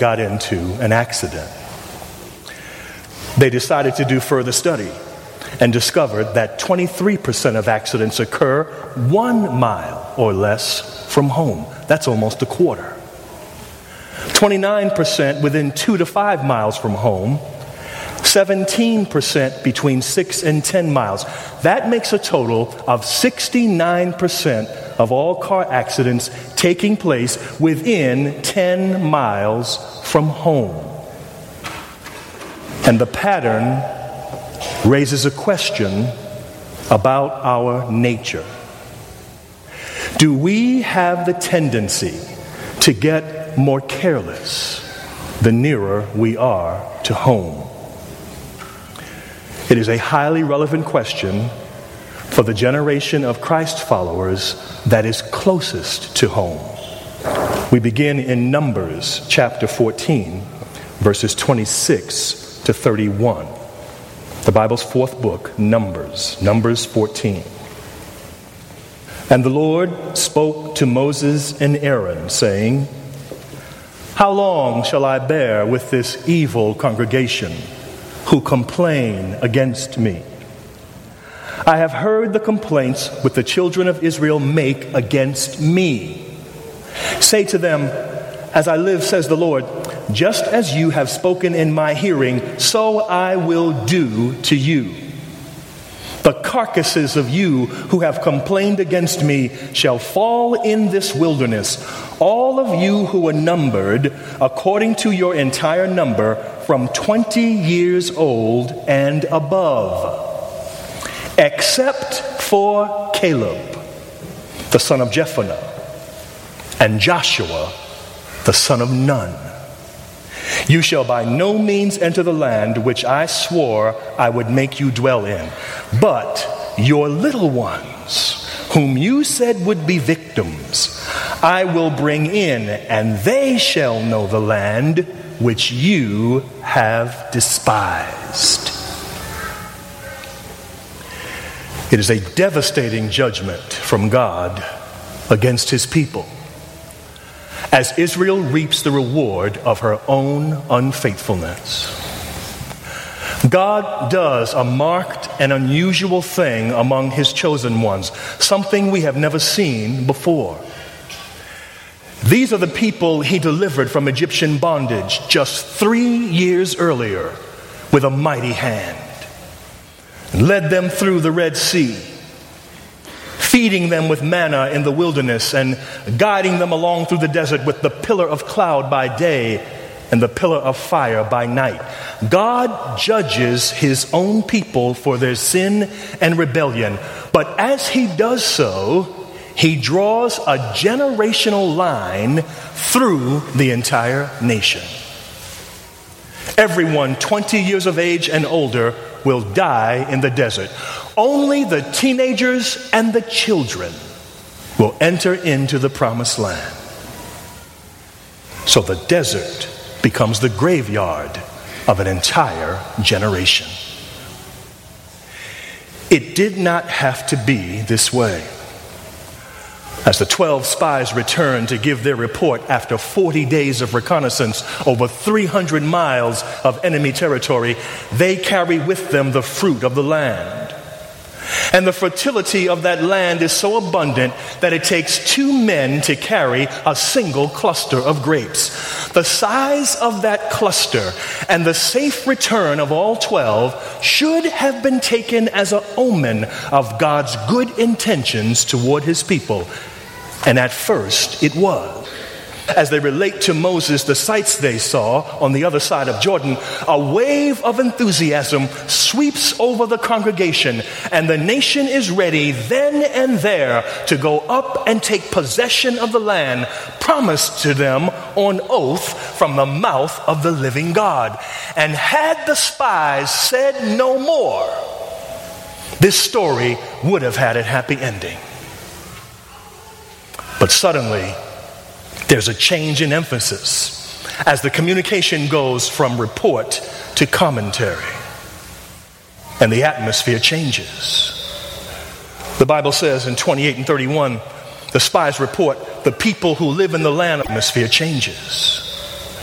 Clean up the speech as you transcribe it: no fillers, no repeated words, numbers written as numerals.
got into an accident. They decided to do further study and discovered that 23% of accidents occur 1 mile or less from home. That's almost a quarter. 29% within 2 to 5 miles from home. 17% between 6 and 10 miles. That makes a total of 69% of all car accidents taking place within 10 miles from home. And the pattern raises a question about our nature. Do we have the tendency to get more careless the nearer we are to home? It is a highly relevant question for the generation of Christ followers that is closest to home. We begin in Numbers chapter 14, verses 26 to 31. The Bible's fourth book, Numbers 14. And the Lord spoke to Moses and Aaron, saying, "How long shall I bear with this evil congregation who complain against me? I have heard the complaints which the children of Israel make against me. Say to them, as I live, says the Lord, just as you have spoken in my hearing, so I will do to you. The carcasses of you who have complained against me shall fall in this wilderness, all of you who are numbered according to your entire number, from 20 years old and above, except for Caleb, the son of Jephunneh, and Joshua, the son of Nun. You shall by no means enter the land which I swore I would make you dwell in. But your little ones, whom you said would be victims, I will bring in, and they shall know the land which you have despised." It is a devastating judgment from God against his people, as Israel reaps the reward of her own unfaithfulness. God does a marked and unusual thing among his chosen ones, something we have never seen before. These are the people he delivered from Egyptian bondage just 3 years earlier with a mighty hand, and led them through the Red Sea, feeding them with manna in the wilderness and guiding them along through the desert with the pillar of cloud by day and the pillar of fire by night. God judges his own people for their sin and rebellion, but as he does so, he draws a generational line through the entire nation. Everyone 20 years of age and older will die in the desert. Only the teenagers and the children will enter into the promised land. So the desert becomes the graveyard of an entire generation. It did not have to be this way. As the 12 spies returned to give their report after 40 days of reconnaissance over 300 miles of enemy territory, they carry with them the fruit of the land. And the fertility of that land is so abundant that it takes 2 men to carry a single cluster of grapes. The size of that cluster and the safe return of all 12 should have been taken as an omen of God's good intentions toward his people. And at first it was. As they relate to Moses the sights they saw on the other side of Jordan, a wave of enthusiasm sweeps over the congregation, and the nation is ready then and there to go up and take possession of the land promised to them on oath from the mouth of the living God. And had the spies said no more, this story would have had a happy ending. But suddenly, there's a change in emphasis as the communication goes from report to commentary, and the atmosphere changes. The Bible says in 28 and 31, the spies report the people who live in the land, atmosphere changes.